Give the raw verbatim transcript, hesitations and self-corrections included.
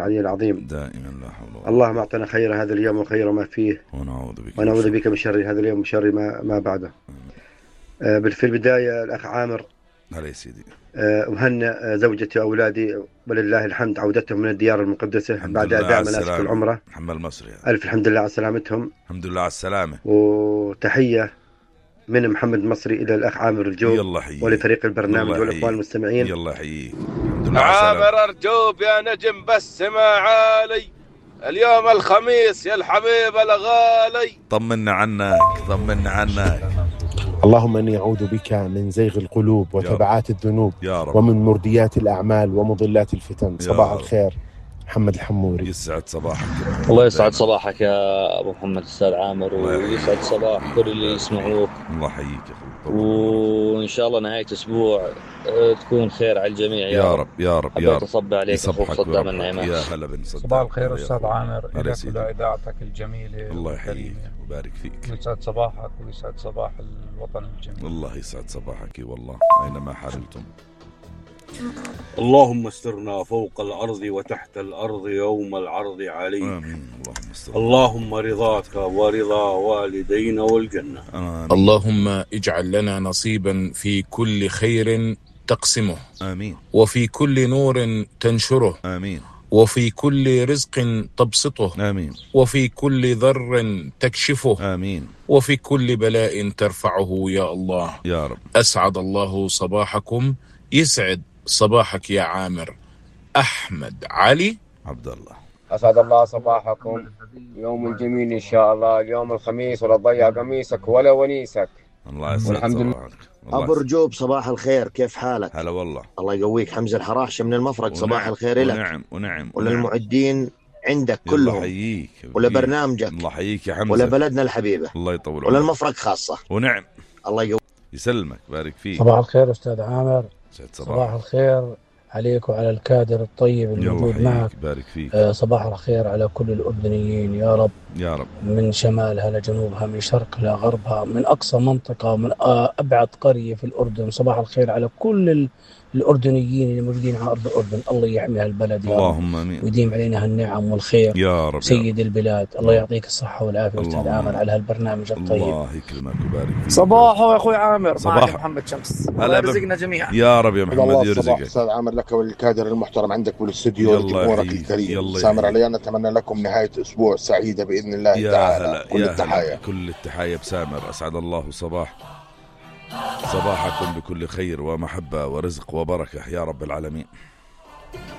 العلي العظيم. دائما لا حول ولا قوة. اللهم اعطنا خير هذا اليوم وخير ما فيه، ونعوذ بك ونعوذ بك من شر هذا اليوم وشر ما, ما بعده. آه في البداية الأخ عامر، هلا يا سيدي، أهنئ زوجتي وأولادي ولله الحمد عودتهم من الديار المقدسة بعد أداء مناسك العمرة. محمد المصري، ألف الحمد لله على سلامتهم. الحمد لله على السلامة. وتحية من محمد المصري إلى الأخ عامر الجوب ولفريق البرنامج والإخوان المستمعين. يلا يحييك. الحمد لله على السلامة. عامر أرجوب يا نجم بس ما عالي، اليوم الخميس يا الحبيب الغالي. طمنا عنك طمنا عنك. اللهم إني أعوذ بك من زيغ القلوب وتبعات الذنوب ومن مرديات الأعمال ومضلات الفتن. صباح الخير محمد الحموري. يسعد صباحك. الله يسعد صباحك يا أبو محمد السيد عامر، ويسعد صباح كل اللي يسمعوك. الله يحييك يا أخوي، وإن شاء الله نهاية أسبوع تكون خير على الجميع يا, يا رب. يا رب يا رب تصب عليك أخوك صدام النعمات. يا هلا بن صدام. صباح الخير أستاذ عامر إليك وإذاعتك الجميلة. الله يحييك ويبارك فيك. ويسعد صباحك ويسعد صباح الوطن الجميل. الله يسعد صباحك والله أينما حالتم. اللهم استرنا فوق الأرض وتحت الأرض يوم العرض عليك. آمين. اللهم استرنا. اللهم رضاك ورضا والدينا والجنة. آمين. اللهم اجعل لنا نصيبا في كل خير تقسمه. آمين. وفي كل نور تنشره. آمين. وفي كل رزق تبسطه. آمين. وفي كل ضر تكشفه. آمين. وفي كل بلاء ترفعه يا الله يا رب. أسعد الله صباحكم. يسعد صباحك يا عامر. أحمد علي عبد الله. أسعد الله صباحكم. يوم جميل إن شاء الله، اليوم الخميس ولا تضيع قميصك ولا ونيسك. الله يسعد والحمد لله. أبو رجوب صباح الخير، كيف حالك؟ هلا والله. الله يقويك. حمزة الحراش من المفرق، صباح الخير لك. ونعم ونعم وللمعدين عندك كلهم. الله يحييك. ولبرنامجك. الله يحييك يا حمزة. ولبلدنا الحبيبة. الله يطول عمرك. وللمفرق خاصة. ونعم. الله يقويك. يسلمك بارك فيك. صباح الخير أستاذ عامر. صباح. صباح الخير عليك وعلى الكادر الطيب الموجود معك. بارك فيك. آه صباح الخير على كل الأردنيين يا رب. يا رب. من شمالها لجنوبها، من شرقها لغربها، من أقصى منطقة، من أبعد قرية في الأردن. صباح الخير على كل الأردنيين اللي موجودين على أرض الأردن. الله يحمي هالبلد يا رب. اللهم آمين. ويديم علينا هالنعم والخير يا رب. سيد البلاد. الله يعطيك الصحة والعافية أستاذ عامر على هالبرنامج الطيب. الله يكرمك ويبارك فيك. صباحو يا أخوي عامر. صباح محمد شمس. الله يرزقنا جميعا يا رب يا محمد يرزقك. أستاذ عامر لك وللكادر المحترم عندك بالاستوديو وجمهورك الكريم. سامر علي. نتمنى لكم نهاية أسبوع سعيدة بإذن الله يا تعالى. هلا. كل يا التحايا. هلا. كل التحايا بسامر. أسعد الله صباح صباحكم بكل خير ومحبة ورزق وبركة يا رب العالمين.